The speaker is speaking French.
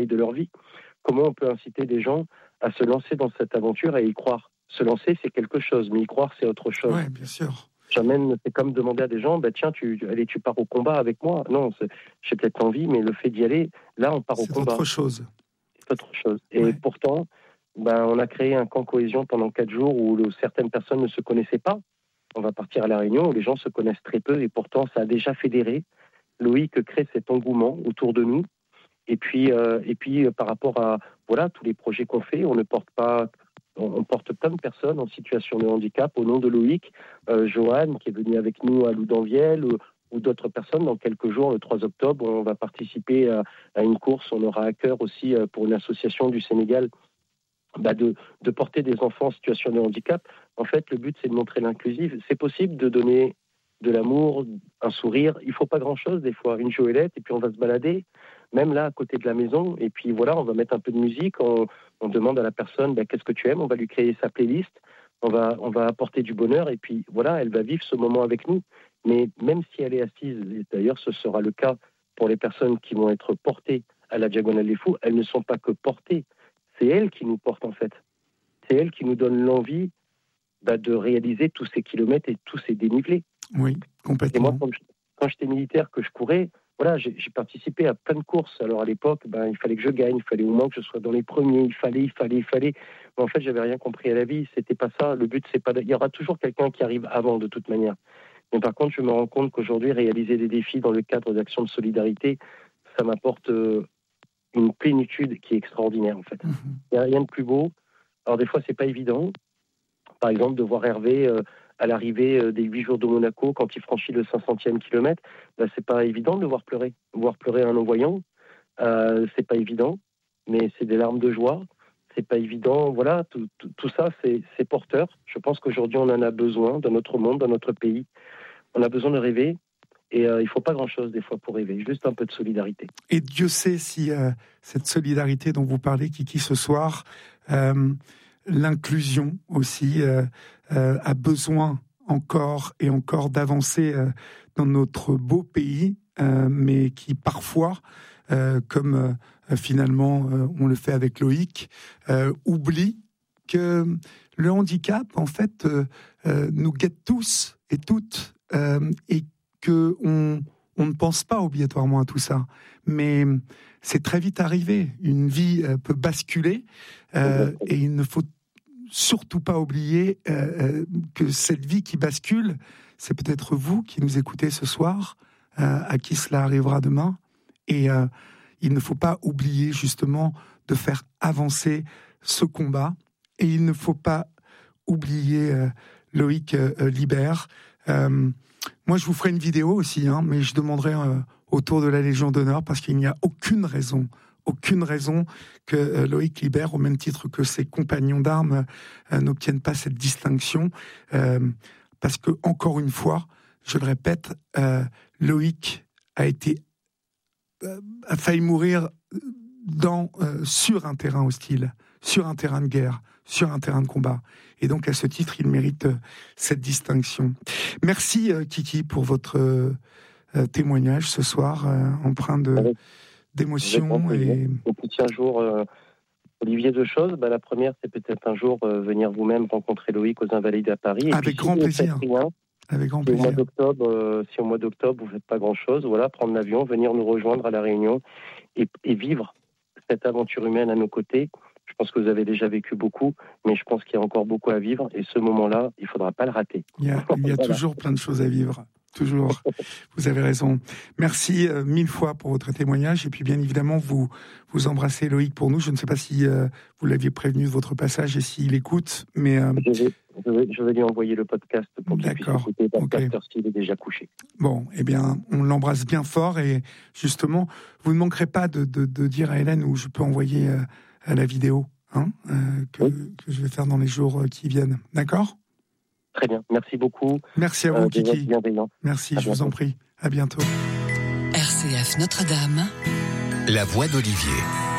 de leur vie. Comment on peut inciter des gens à se lancer dans cette aventure et y croire? Se lancer, c'est quelque chose, mais y croire, c'est autre chose. Oui, bien sûr. C'est comme demander à des gens, tiens, tu pars au combat avec moi. Non, j'ai peut-être envie, mais le fait d'y aller, là, on part au combat. C'est autre chose. C'est autre chose. Et pourtant, on a créé un camp cohésion pendant 4 jours où certaines personnes ne se connaissaient pas. On va partir à La Réunion où les gens se connaissent très peu et pourtant, ça a déjà fédéré. Loïc crée cet engouement autour de nous. Et puis par rapport à tous les projets qu'on fait, on porte plein de personnes en situation de handicap au nom de Loïc. Joanne, qui est venue avec nous à Loudanvielle, ou d'autres personnes. Dans quelques jours, le 3 octobre, on va participer à une course. On aura à cœur aussi, pour une association du Sénégal, de porter des enfants en situation de handicap. En fait, le but, c'est de montrer l'inclusive. C'est possible de donner de l'amour, un sourire. Il ne faut pas grand-chose, des fois, une joëlette, et puis on va se balader, même là, à côté de la maison. Et puis on va mettre un peu de musique. On demande à la personne, qu'est-ce que tu aimes? On va lui créer sa playlist. On va apporter du bonheur. Et puis, elle va vivre ce moment avec nous. Mais même si elle est assise, et d'ailleurs, ce sera le cas pour les personnes qui vont être portées à la Diagonale des Fous, elles ne sont pas que portées. C'est elle qui nous porte, en fait. C'est elle qui nous donne l'envie de réaliser tous ces kilomètres et tous ces dénivelés. Oui, complètement. Et moi, quand j'étais militaire, que je courais, j'ai participé à plein de courses. Alors, à l'époque, il fallait que je gagne, il fallait au moins que je sois dans les premiers, il fallait. Mais en fait, j'avais rien compris à la vie. C'était pas ça. Le but, c'est pas... Il y aura toujours quelqu'un qui arrive avant, de toute manière. Mais par contre, je me rends compte qu'aujourd'hui, réaliser des défis dans le cadre d'actions de solidarité, ça m'apporte une plénitude qui est extraordinaire, en fait. Il n'y a rien de plus beau. Alors, des fois, c'est pas évident. Par exemple, de voir Hervé à l'arrivée des 8 jours de Monaco, quand il franchit le 500e kilomètre, c'est pas évident de le voir pleurer. Voir pleurer un non-voyant, c'est pas évident, mais c'est des larmes de joie. C'est pas évident. Voilà, tout ça, c'est porteur. Je pense qu'aujourd'hui, on en a besoin dans notre monde, dans notre pays. On a besoin de rêver. Et il ne faut pas grand-chose des fois pour rêver, juste un peu de solidarité. Et Dieu sait si cette solidarité dont vous parlez, Kiki, ce soir, l'inclusion aussi a besoin encore et encore d'avancer dans notre beau pays, mais qui parfois, comme finalement on le fait avec Loïc, oublie que le handicap, en fait, nous guette tous et toutes, et qu'on ne pense pas obligatoirement à tout ça. Mais c'est très vite arrivé. Une vie peut basculer et il ne faut surtout pas oublier que cette vie qui bascule, c'est peut-être vous qui nous écoutez ce soir, à qui cela arrivera demain. Et il ne faut pas oublier justement de faire avancer ce combat. Et il ne faut pas oublier Loïc Liber. Moi, je vous ferai une vidéo aussi, mais je demanderai autour de la Légion d'honneur, parce qu'il n'y a aucune raison que Loïc Liber, au même titre que ses compagnons d'armes, n'obtiennent pas cette distinction. Parce que, encore une fois, je le répète, Loïc a failli mourir sur un terrain hostile, sur un terrain de guerre, sur un terrain de combat. Et donc, à ce titre, il mérite cette distinction. Merci, Kiki, pour votre témoignage ce soir, empreint d'émotion. Et puis, un jour, Olivier, 2 choses. La première, c'est peut-être un jour venir vous-même rencontrer Loïc aux Invalides à Paris. Et avec grand plaisir. Avec grand plaisir. Si au mois d'octobre, vous ne faites pas grand-chose, prendre l'avion, venir nous rejoindre à La Réunion et vivre cette aventure humaine à nos côtés. Je pense que vous avez déjà vécu beaucoup, mais je pense qu'il y a encore beaucoup à vivre. Et ce moment-là, il ne faudra pas le rater. Il y a toujours plein de choses à vivre. Toujours. Vous avez raison. Merci 1000 fois pour votre témoignage. Et puis, bien évidemment, vous embrassez Loïc pour nous. Je ne sais pas si vous l'aviez prévenu de votre passage et s'il écoute, mais... Je vais lui envoyer le podcast pour qu'il puisse écouter parce qu'il est déjà couché. Bon, eh bien, on l'embrasse bien fort. Et justement, vous ne manquerez pas de dire à Hélène où je peux envoyer la vidéo que je vais faire dans les jours qui viennent. D'accord ? Très bien, merci beaucoup. Merci à vous, Kiki. Merci, je vous en prie. À bientôt. RCF Notre-Dame. La voix d'Olivier.